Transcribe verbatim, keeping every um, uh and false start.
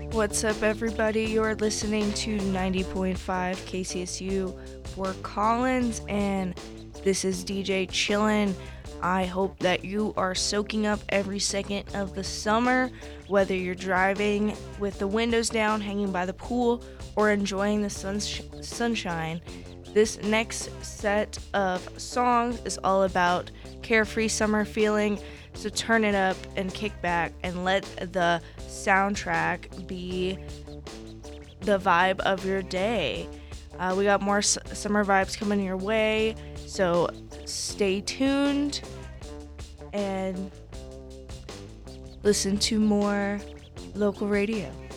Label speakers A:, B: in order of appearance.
A: What's up, everybody? You're listening to ninety point five K C S U Fort Collins, and this is D J Chillin'. I hope that you are soaking up every second of the summer, whether you're driving with the windows down, hanging by the pool, or enjoying the sunsh- sunshine. This next set of songs is all about carefree summer feeling, so turn it up and kick back and let the soundtrack be the vibe of your day. Uh, we got more s- summer vibes coming your way, so stay tuned and listen to more local radio.